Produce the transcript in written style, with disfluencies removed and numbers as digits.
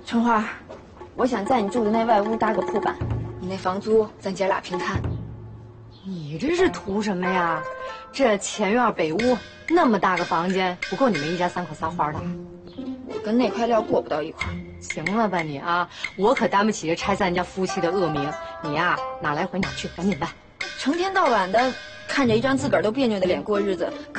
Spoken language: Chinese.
春花，我想在你住的那外屋搭个铺板，你那房租咱姐俩平摊。 你这是图什么呀？这前院北屋那么大个房间，不够你们一家3口撒欢的。 我跟那块料过不到一块。 行了吧你啊，我可担不起这拆散人家夫妻的恶名。你呀，哪来回哪去，赶紧办。 成天到晚的看着一张自个儿都别扭的脸过日子。